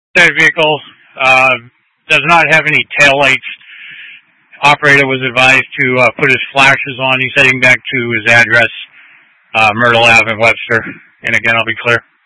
That vehicle does not have any taillights. Operator was advised to put his flashes on. He's heading back to his address, Myrtle Ave in Webster. And again, I'll be clear.